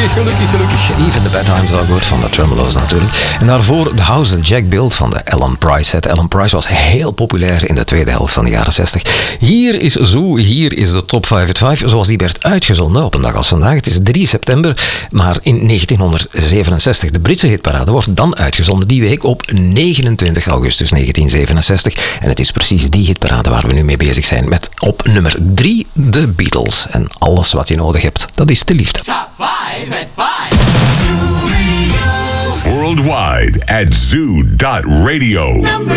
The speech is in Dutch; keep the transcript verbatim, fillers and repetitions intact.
gelukkig, gelukkig, gelukkig. Even the Bad Times Are Good van de Tremeloes natuurlijk. En daarvoor The House That Jack Built van de Alan Price set. Alan Price was heel populair in de tweede helft van de jaren zestig. Hier is zo, hier is de Top vijfhonderdvijf zoals die werd uitgezonden op een dag als vandaag. Het is drie september, maar in negentienhonderdzevenenzestig. De Britse hitparade wordt dan uitgezonden die week op negenentwintig augustus negentienzevenenzestig. En het is precies die hitparade waar we nu mee bezig zijn met op nummer drie de Beatles. En alles wat je nodig hebt, dat is de liefde. Top five at five. Zoo Radio. Worldwide at zoo dot radio.